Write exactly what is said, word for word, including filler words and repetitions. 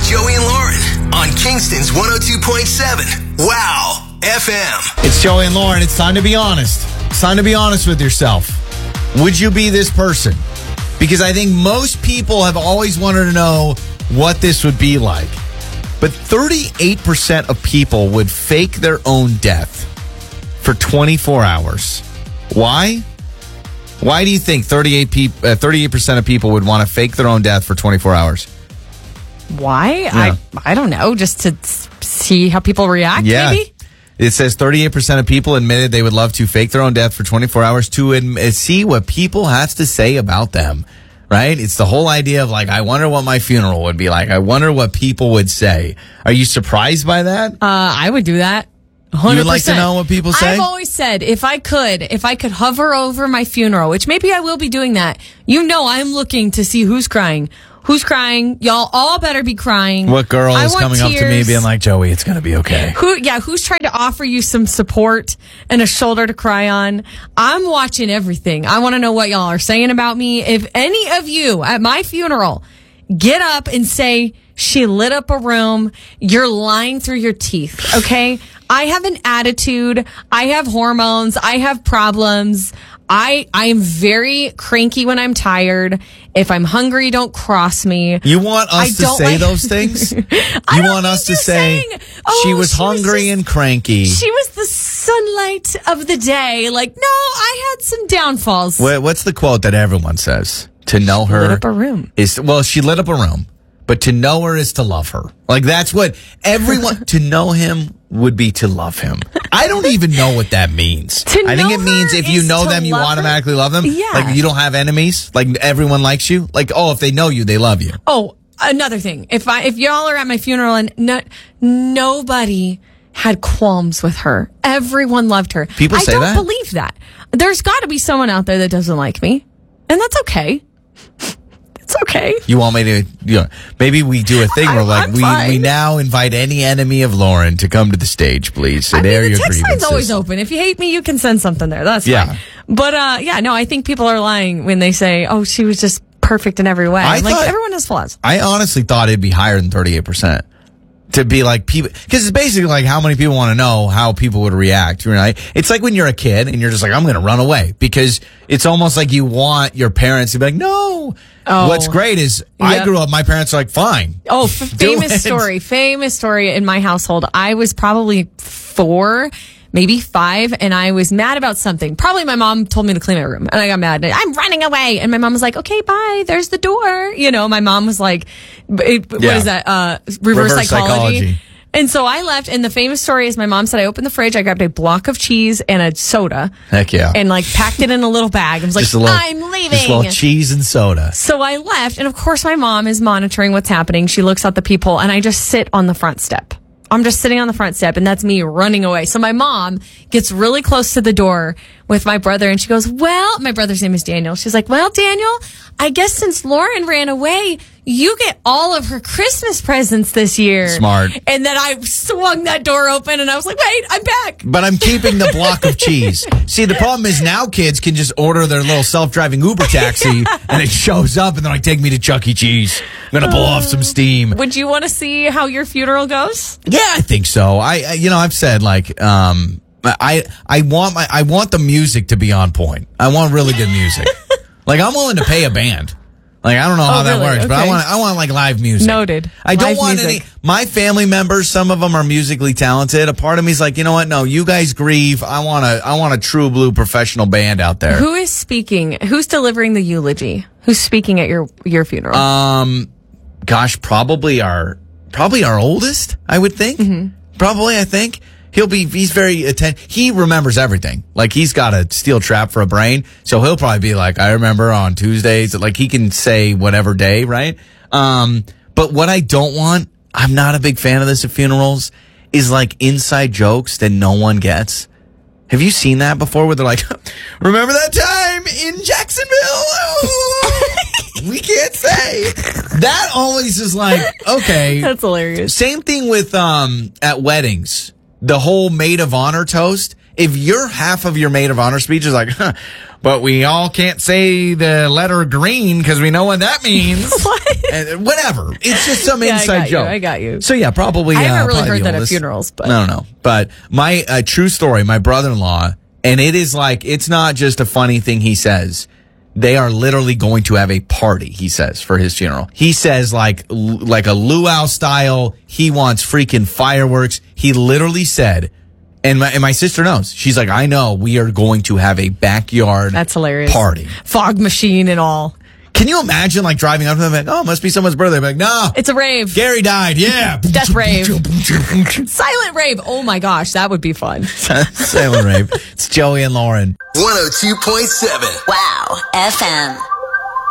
with Joey and Lauren on Kingston's one oh two point seven. Wow, F M. It's Joey and Lauren. It's time to be honest. It's time to be honest with yourself. Would you be this person? Because I think most people have always wanted to know what this would be like. But thirty-eight percent of people would fake their own death for twenty-four hours. Why? Why do you think thirty-eight peop- uh, thirty-eight percent of people would want to fake their own death for twenty-four hours? Why? Yeah. I I don't know. Just to see how people react, yeah. maybe? It says thirty-eight percent of people admitted they would love to fake their own death for twenty-four hours to admit, see what people have to say about them, right? It's the whole idea of like, I wonder what my funeral would be like. I wonder what people would say. Are you surprised by that? Uh, I would do that. one hundred percent. You would like to know what people say? I've always said, if I could, if I could hover over my funeral, which maybe I will be doing that, you know I'm looking to see who's crying. Who's crying? Y'all all better be crying. What girl I is want coming up to me tears. being like, Joey, it's going to be okay? Who? Yeah, who's trying to offer you some support and a shoulder to cry on? I'm watching everything. I want to know what y'all are saying about me. If any of you at my funeral get up and say, she lit up a room, you're lying through your teeth, okay? I have an attitude. I have hormones. I have problems. I I am very cranky when I'm tired. If I'm hungry, don't cross me. You want us I to don't say like- those things? You I don't want need us to you say saying, oh, she was she was hungry just- and cranky? She was the sunlight of the day. Like, no, I had some downfalls. What, what's the quote that everyone says? To know her lit up a room. is, well, she lit up a room, but to know her is to love her. Like, that's what everyone, to know him would be to love him. I don't even know what that means. To I think know it means her if you is know to them, you love her? automatically love them. Yeah. Like, you don't have enemies. Like, everyone likes you. Like, oh, if they know you, they love you. Oh, another thing. If I if y'all are at my funeral and no, nobody had qualms with her, everyone loved her. People say I don't that? believe that. There's got to be someone out there that doesn't like me, and that's okay. It's okay. You want me to, you know, maybe we do a thing where, I'm- like, I'm we, fine. we now invite any enemy of Lauren to come to the stage, please, and I mean, air the your text line's grievances. always open. If you hate me, you can send something there. That's Yeah. fine. But uh, yeah, no, I think people are lying when they say, "Oh, she was just perfect in every way." I like thought- everyone has flaws. I honestly thought it'd be higher than thirty-eight percent. To be like people, because it's basically like how many people want to know how people would react. Right? It's like when you're a kid and you're just like, I'm going to run away, because it's almost like you want your parents to be like, no. Oh. What's great is I Yep. grew up, my parents are like, fine. Oh, f- Do famous it. story. Famous story in my household. I was probably four, maybe five, and I was mad about something. Probably my mom told me to clean my room, and I got mad. I'm running away. And my mom was like, okay, bye. There's the door. You know, my mom was like, it, what Yeah. is that? Uh, reverse, Reverse psychology. psychology. And so I left, and the famous story is my mom said I opened the fridge, I grabbed a block of cheese and a soda. Heck yeah. And like packed it in a little bag. I was like, Just a little, I'm leaving. Just a little cheese and soda. So I left, and of course my mom is monitoring what's happening. She looks at the people, and I just sit on the front step. I'm just sitting on the front step, and that's me running away. So my mom gets really close to the door with my brother, and she goes, well, my brother's name is Daniel. She's like, well, Daniel, I guess since Lauren ran away, you get all of her Christmas presents this year. Smart. And then I swung that door open, and I was like, wait, I'm back. But I'm keeping the block of cheese. See, the problem is now kids can just order their little self-driving Uber taxi, and it shows up, and they're like, take me to Chuck E. Cheese. I'm going to blow off some steam. Would you want to see how your funeral goes? Yeah, I think so. I, I you know, I've said, like, um, I, I want my, I want the music to be on point. I want really good music. Like, I'm willing to pay a band. Like, I don't know how Oh, that really? works, but I Okay. want, I want like live music. Noted. I don't Live want music. any, my family members, some of them are musically talented. A part of me is like, you know what? No, you guys grieve. I want a, I want a true blue professional band out there. Who is speaking? Who's delivering the eulogy? Who's speaking at your your funeral? Um, gosh, probably our, probably our oldest, I would think. Mm-hmm. Probably, I think. He'll be, he's very atten- he remembers everything. Like, he's got a steel trap for a brain. So he'll probably be like, I remember on Tuesdays. Like, he can say whatever day, right? Um, but what I don't want, I'm not a big fan of this at funerals, is like inside jokes that no one gets. Have you seen that before where they're like, remember that time in Jacksonville? We can't say. That always is like, okay. That's hilarious. Same thing with, um, at weddings. The whole maid of honor toast. If your half of your maid of honor speech is like, huh, but we all can't say the letter green because we know what that means. What? And whatever. It's just some Yeah, I inside got you, joke. I got you. So yeah, probably. I haven't uh, really probably heard the that at oldest. funerals, but No, no, no. But my uh, true story, my brother-in-law, and it is like, it's not just a funny thing he says. They are literally going to have a party, he says, for his funeral. He says like, like a luau style. He wants freaking fireworks. He literally said, and my, and my sister knows. She's like, I know we are going to have a backyard that's hilarious. party. Fog machine and all. Can you imagine like driving up to them and like, oh, it must be someone's birthday. I'm like, no. It's a rave. Gary died. Yeah. Death rave. Silent rave. Oh my gosh, that would be fun. Silent rave. It's Joey and Lauren. one oh two point seven. Wow. F M.